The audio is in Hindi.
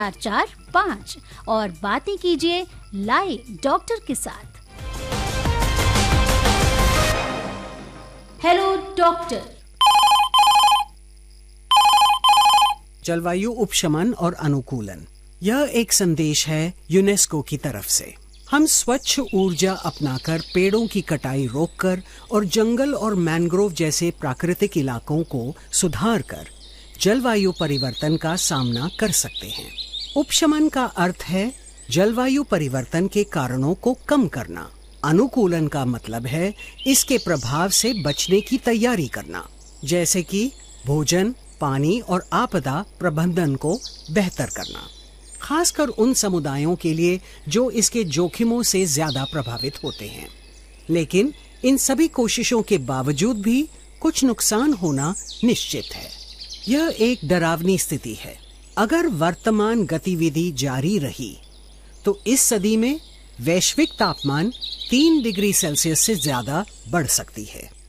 445 और बातें कीजिए लाइव डॉक्टर के साथ। Hello doctor. जलवायु उपशमन और अनुकूलन, यह एक संदेश है यूनेस्को की तरफ से। हम स्वच्छ ऊर्जा अपनाकर पेड़ों की कटाई रोककर और जंगल और मैंग्रोव जैसे प्राकृतिक इलाकों को सुधार कर जलवायु परिवर्तन का सामना कर सकते हैं। उपशमन का अर्थ है जलवायु परिवर्तन के कारणों को कम करना। अनुकूलन का मतलब है इसके प्रभाव से बचने की तैयारी करना, जैसे कि भोजन, पानी और आपदा प्रबंधन को बेहतर करना, खासकर उन समुदायों के लिए जो इसके जोखिमों से ज्यादा प्रभावित होते हैं। लेकिन इन सभी कोशिशों के बावजूद भी कुछ नुकसान होना निश्चित है। यह एक डरावनी स्थिति है। अगर वर्तमान गतिविधि जारी रही तो इस सदी में वैश्विक तापमान 3 डिग्री सेल्सियस से ज्यादा बढ़ सकती है।